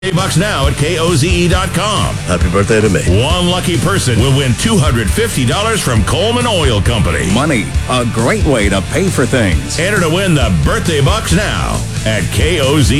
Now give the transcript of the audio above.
Bucks now at KOZE.com. Happy birthday to me. One lucky person will win $250 from Coleman Oil Company. Money, a great way to pay for things. Enter to win the birthday bucks now at KOZE.